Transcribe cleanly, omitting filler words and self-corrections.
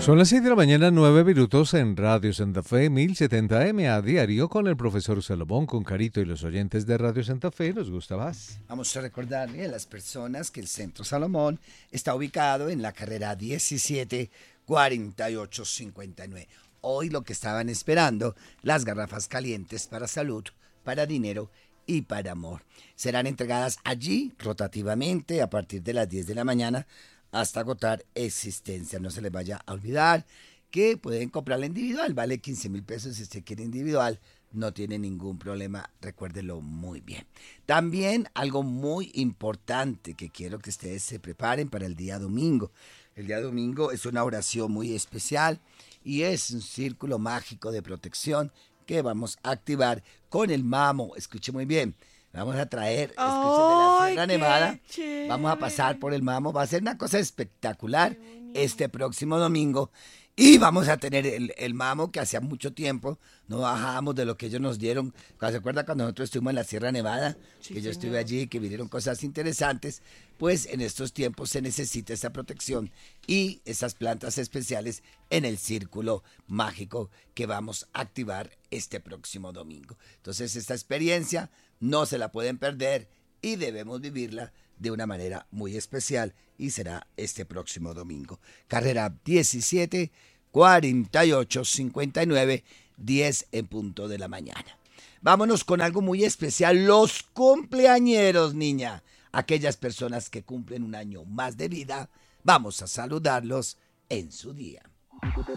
Son las 6 de la mañana, 9 minutos en Radio Santa Fe, 1070M a diario con el profesor Salomón, con Carito y los oyentes de Radio Santa Fe. ¿Nos gusta más? Vamos a recordarle a las personas que el Centro Salomón está ubicado en la carrera 174859. Hoy lo que estaban esperando, las garrafas calientes para salud, para dinero y para amor. Serán entregadas allí rotativamente a partir de las 10 de la mañana hasta agotar existencia. No se les vaya a olvidar que pueden comprarla individual, vale 15,000 pesos si usted quiere individual, no tiene ningún problema, recuérdelo muy bien. También algo muy importante que quiero que ustedes se preparen para el día domingo. El día domingo es una oración muy especial y es un círculo mágico de protección que vamos a activar con el mamo. Escuche muy bien. Vamos a traer, escuchen, de la Sierra Nevada. Vamos a pasar por el mamo. Va a ser una cosa espectacular este próximo domingo. Y vamos a tener el mamo que hacía mucho tiempo no bajábamos de lo que ellos nos dieron. ¿Se acuerda cuando nosotros estuvimos en la Sierra Nevada? Sí, que yo estuve allí, que vinieron cosas interesantes. Pues en estos tiempos se necesita esa protección y esas plantas especiales en el círculo mágico que vamos a activar este próximo domingo. Entonces esta experiencia no se la pueden perder y debemos vivirla de una manera muy especial y será este próximo domingo. Carrera 174859, 10 en punto de la mañana. Vámonos con algo muy especial, los cumpleañeros, niña. Aquellas personas que cumplen un año más de vida, vamos a saludarlos en su día.